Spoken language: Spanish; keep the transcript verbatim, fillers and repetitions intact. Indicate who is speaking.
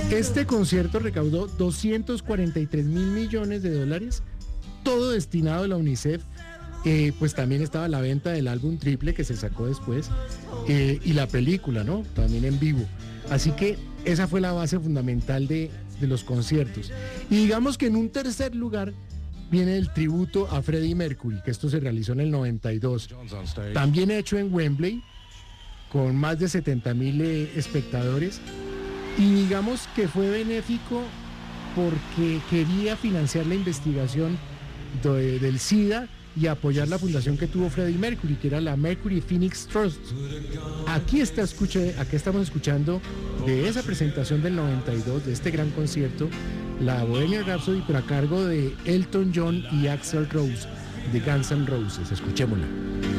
Speaker 1: Este concierto recaudó doscientos cuarenta y tres mil millones de dólares, todo destinado a la UNICEF. Eh, pues también estaba la venta del álbum triple que se sacó después, eh, y la película, ¿no? También en vivo. Así que esa fue la base fundamental de, de los conciertos. Y digamos que en un tercer lugar viene el tributo a Freddie Mercury, que esto se realizó en el noventa y dos. También hecho en Wembley, con más de setenta mil eh, espectadores. Y digamos que fue benéfico porque quería financiar la investigación de, del SIDA y apoyar la fundación que tuvo Freddie Mercury, que era la Mercury Phoenix Trust. Aquí, está, escuche, aquí estamos escuchando de esa presentación del noventa y dos, de este gran concierto, la Bohemian Rhapsody, pero a cargo de Elton John y Axl Rose, de Guns N' Roses. Escuchémosla.